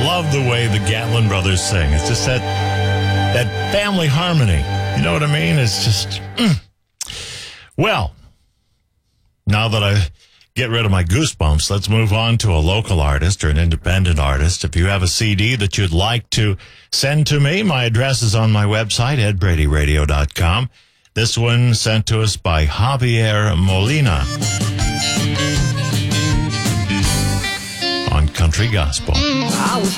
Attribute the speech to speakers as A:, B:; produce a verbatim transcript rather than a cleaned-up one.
A: love the way the Gatlin brothers sing. It's just that that family harmony. You know what I mean? It's just, mm. Well, now that I get rid of my goosebumps, let's move on to a local artist or an independent artist. If you have a C D that you'd like to send to me, my address is on my website, ed brady radio dot com. This one sent to us by Javier Molina on Country Gospel.